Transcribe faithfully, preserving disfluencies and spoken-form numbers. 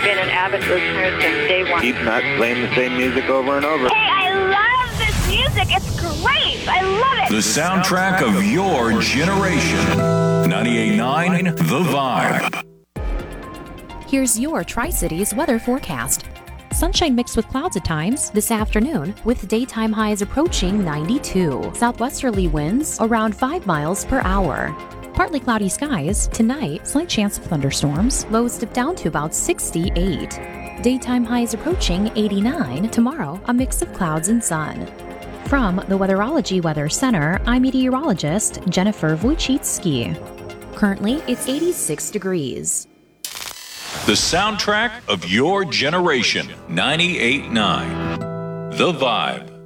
been an avid listener since day one. Keep not playing the same music over and over. Hey, I love this music. It's great. I love it. The soundtrack of your generation. ninety-eight point nine The Vibe. Here's your Tri-Cities weather forecast. Sunshine mixed with clouds at times this afternoon, with daytime highs approaching ninety-two. Southwesterly winds around five miles per hour. Partly cloudy skies. Tonight, slight chance of thunderstorms. Lows dip down to about sixty-eight. Daytime highs approaching eighty-nine. Tomorrow, a mix of clouds and sun. From the Weatherology Weather Center, I'm meteorologist Jennifer Wojcicki. Currently, it's eighty-six degrees. The soundtrack of your generation. ninety-eight point nine The Vibe.